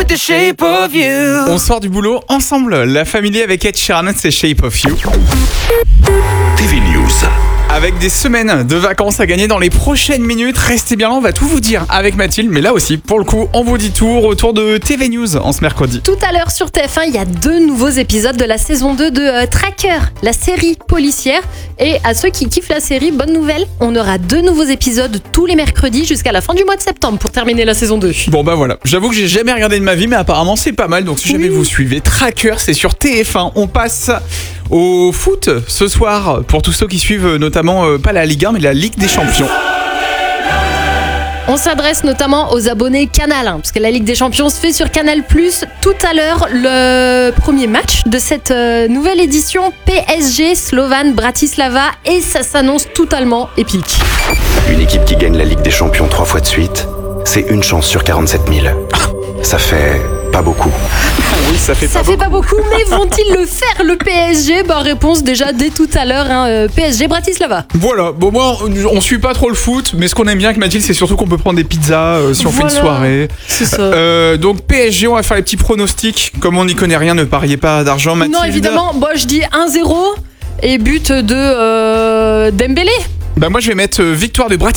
The shape of you. On sort du boulot ensemble. La famille avec Ed Sheeran, c'est Shape of You. TV News. Avec des semaines de vacances à gagner dans les prochaines minutes, restez bien là, on va tout vous dire avec Mathilde. Mais là aussi, pour le coup, on vous dit tout. Retour de TV News en ce mercredi. Tout à l'heure sur TF1, il y a 2 nouveaux épisodes de la saison 2 de Tracker, la série policière. Et à ceux qui kiffent la série, bonne nouvelle, on aura 2 nouveaux épisodes tous les mercredis jusqu'à la fin du mois de septembre pour terminer la saison 2. Bon bah voilà, j'avoue que j'ai jamais regardé de ma vie, mais apparemment c'est pas mal. Donc si jamais vous suivez Tracker, c'est sur TF1. On passe au foot ce soir pour tous ceux qui suivent notamment pas la Ligue 1 mais la Ligue des Champions. On s'adresse notamment aux abonnés Canal, parce que la Ligue des Champions se fait sur Canal+. Tout à l'heure, le premier match de cette nouvelle édition, PSG Slovan Bratislava, et ça s'annonce totalement épique. Une équipe qui gagne la Ligue des Champions 3 fois de suite, c'est une chance sur 47 000. Ça fait pas beaucoup. Oui, ça fait pas beaucoup, mais vont-ils le faire, le PSG ? Réponse déjà dès tout à l'heure, PSG Bratislava. Voilà, bon moi on suit pas trop le foot, mais ce qu'on aime bien avec Mathilde, c'est surtout qu'on peut prendre des pizzas si on fait une soirée. C'est ça. Donc PSG, on va faire les petits pronostics. Comme on n'y connaît rien, ne pariez pas d'argent, Mathilde. Non, évidemment, je dis 1-0 et but de Dembélé. Bah moi je vais mettre victoire de Bratislava.